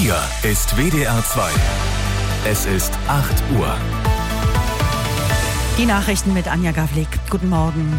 Hier ist WDR 2. Es ist 8 Uhr. Die Nachrichten mit Anja Gawlik. Guten Morgen.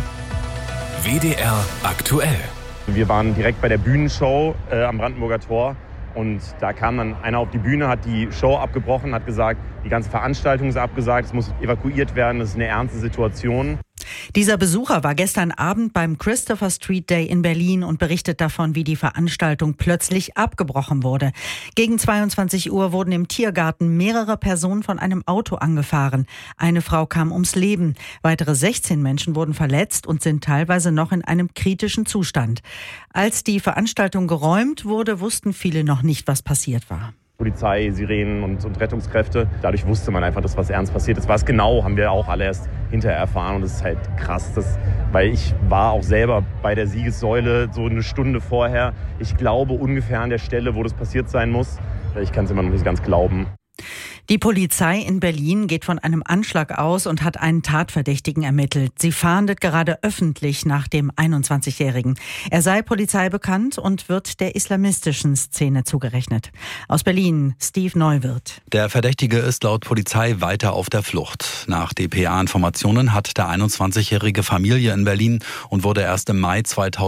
WDR aktuell. Wir waren direkt bei der Bühnenshow am Brandenburger Tor. Und da kam dann einer auf die Bühne, hat die Show abgebrochen, hat gesagt, die ganze Veranstaltung ist abgesagt, es muss evakuiert werden, das ist eine ernste Situation. Dieser Besucher war gestern Abend beim Christopher Street Day in Berlin und berichtet davon, wie die Veranstaltung plötzlich abgebrochen wurde. Gegen 22 Uhr wurden im Tiergarten mehrere Personen von einem Auto angefahren. Eine Frau kam ums Leben. Weitere 16 Menschen wurden verletzt und sind teilweise noch in einem kritischen Zustand. Als die Veranstaltung geräumt wurde, wussten viele noch nicht, was passiert war. Polizei, Sirenen und Rettungskräfte. Dadurch wusste man einfach, dass was ernst passiert ist. Was genau, haben wir auch alle erst hinterher erfahren. Und das ist halt krass, weil ich war auch selber bei der Siegessäule so eine Stunde vorher. Ich glaube ungefähr an der Stelle, wo das passiert sein muss. Ich kann es immer noch nicht ganz glauben. Die Polizei in Berlin geht von einem Anschlag aus und hat einen Tatverdächtigen ermittelt. Sie fahndet gerade öffentlich nach dem 21-Jährigen. Er sei polizeibekannt und wird der islamistischen Szene zugerechnet. Aus Berlin, Steve Neuwirth. Der Verdächtige ist laut Polizei weiter auf der Flucht. Nach dpa-Informationen hat der 21-jährige Familie in Berlin und wurde erst im Mai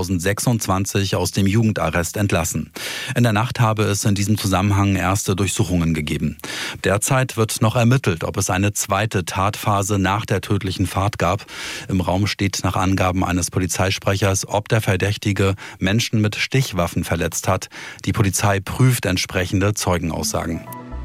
2026 aus dem Jugendarrest entlassen. In der Nacht habe es in diesem Zusammenhang erste Durchsuchungen gegeben. Derzeit wird noch ermittelt, ob es eine zweite Tatphase nach der tödlichen Fahrt gab. Im Raum steht nach Angaben eines Polizeisprechers, ob der Verdächtige Menschen mit Stichwaffen verletzt hat. Die Polizei prüft entsprechende Zeugenaussagen.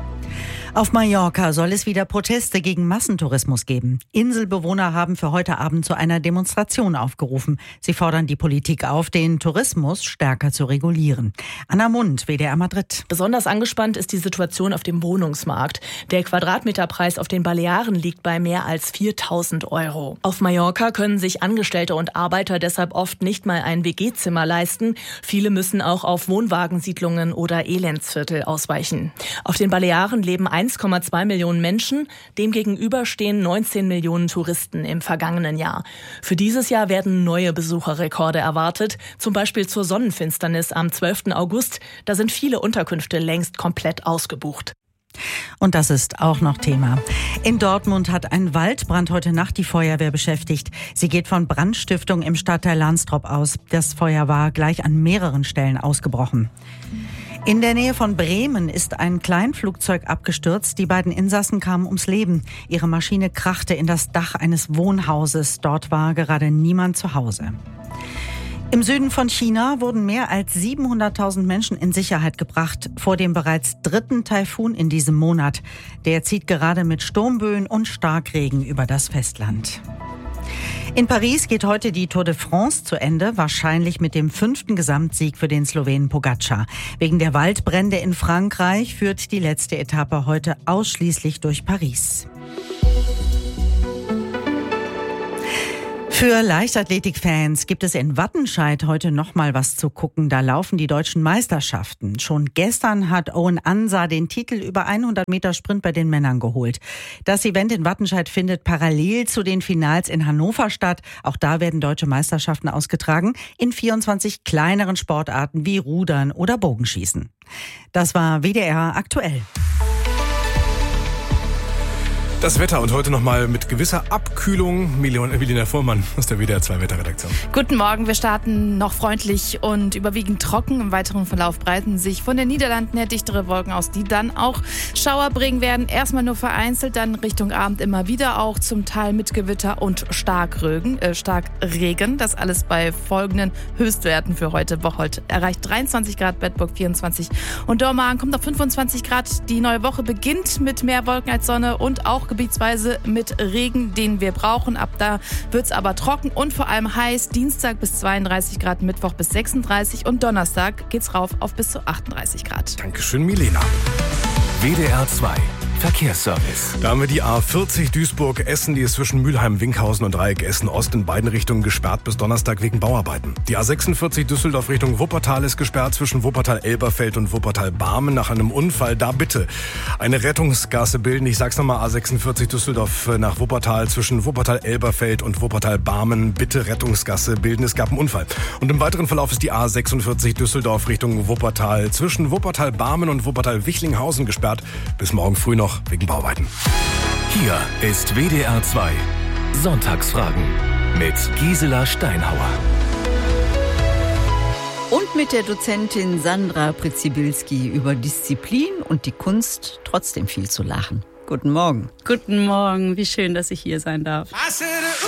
Auf Mallorca soll es wieder Proteste gegen Massentourismus geben. Inselbewohner haben für heute Abend zu einer Demonstration aufgerufen. Sie fordern die Politik auf, den Tourismus stärker zu regulieren. Anna Mund, WDR Madrid. Besonders angespannt ist die Situation auf dem Wohnungsmarkt. Der Quadratmeterpreis auf den Balearen liegt bei mehr als 4.000 €. Auf Mallorca können sich Angestellte und Arbeiter deshalb oft nicht mal ein WG-Zimmer leisten. Viele müssen auch auf Wohnwagensiedlungen oder Elendsviertel ausweichen. Auf den Balearen leben 1,2 Millionen Menschen, demgegenüber stehen 19 Millionen Touristen im vergangenen Jahr. Für dieses Jahr werden neue Besucherrekorde erwartet, zum Beispiel zur Sonnenfinsternis am 12. August. Da sind viele Unterkünfte längst komplett ausgebucht. Und das ist auch noch Thema. In Dortmund hat ein Waldbrand heute Nacht die Feuerwehr beschäftigt. Sie geht von Brandstiftung im Stadtteil Lahnstrop aus. Das Feuer war gleich an mehreren Stellen ausgebrochen. In der Nähe von Bremen ist ein Kleinflugzeug abgestürzt. Die beiden Insassen kamen ums Leben. Ihre Maschine krachte in das Dach eines Wohnhauses. Dort war gerade niemand zu Hause. Im Süden von China wurden mehr als 700.000 Menschen in Sicherheit gebracht vor dem bereits dritten Taifun in diesem Monat. Der zieht gerade mit Sturmböen und Starkregen über das Festland. In Paris geht heute die Tour de France zu Ende, wahrscheinlich mit dem 5. Gesamtsieg für den Slowenen Pogačar. Wegen der Waldbrände in Frankreich führt die letzte Etappe heute ausschließlich durch Paris. Für Leichtathletikfans gibt es in Wattenscheid heute noch mal was zu gucken. Da laufen die deutschen Meisterschaften. Schon gestern hat Owen Ansa den Titel über 100 Meter Sprint bei den Männern geholt. Das Event in Wattenscheid findet parallel zu den Finals in Hannover statt. Auch da werden deutsche Meisterschaften ausgetragen in 24 kleineren Sportarten wie Rudern oder Bogenschießen. Das war WDR aktuell. Das Wetter und heute nochmal mit gewisser Abkühlung. Milena Vormann aus der WDR 2 Wetterredaktion. Guten Morgen, wir starten noch freundlich und überwiegend trocken. Im weiteren Verlauf breiten sich von den Niederlanden her dichtere Wolken aus, die dann auch Schauer bringen werden. Erstmal nur vereinzelt, dann Richtung Abend immer wieder auch zum Teil mit Gewitter und Starkregen. Das alles bei folgenden Höchstwerten für heute. Bocholt erreicht 23 Grad, Bedburg 24 und Dormagen kommt auf 25 Grad. Die neue Woche beginnt mit mehr Wolken als Sonne und auch gebietsweise mit Regen, den wir brauchen. Ab da wird es aber trocken und vor allem heiß. Dienstag bis 32 Grad, Mittwoch bis 36 und Donnerstag geht's rauf auf bis zu 38 Grad. Dankeschön, Milena. WDR 2. Verkehrsservice. Da haben wir die A40 Duisburg-Essen, die ist zwischen Mülheim-Winkhausen und Dreieck Essen-Ost in beiden Richtungen gesperrt bis Donnerstag wegen Bauarbeiten. Die A46 Düsseldorf Richtung Wuppertal ist gesperrt zwischen Wuppertal-Elberfeld und Wuppertal-Barmen nach einem Unfall. Da bitte eine Rettungsgasse bilden. Ich sag's nochmal, A46 Düsseldorf nach Wuppertal zwischen Wuppertal-Elberfeld und Wuppertal-Barmen. Bitte Rettungsgasse bilden. Es gab einen Unfall. Und im weiteren Verlauf ist die A46 Düsseldorf Richtung Wuppertal zwischen Wuppertal-Barmen und Wuppertal-Wichlinghausen gesperrt bis morgen früh noch wegen Bauarbeiten. Hier ist WDR 2 Sonntagsfragen mit Gisela Steinhauer. Und mit der Dozentin Sandra Pritzibilski über Disziplin und die Kunst, trotzdem viel zu lachen. Guten Morgen. Guten Morgen, wie schön, dass ich hier sein darf.